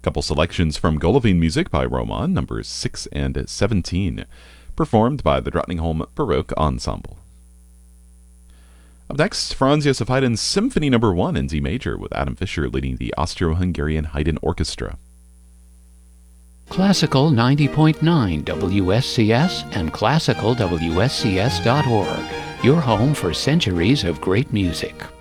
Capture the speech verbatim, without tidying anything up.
couple selections from Golovin music by Roman, numbers six and seventeen, performed by the Drottningholm Baroque Ensemble. Up next, Franz Josef Haydn's Symphony Number one in D major, with Adam Fischer leading the Austro-Hungarian Haydn Orchestra. Classical ninety point nine W S C S and classical W S C S dot org, your home for centuries of great music.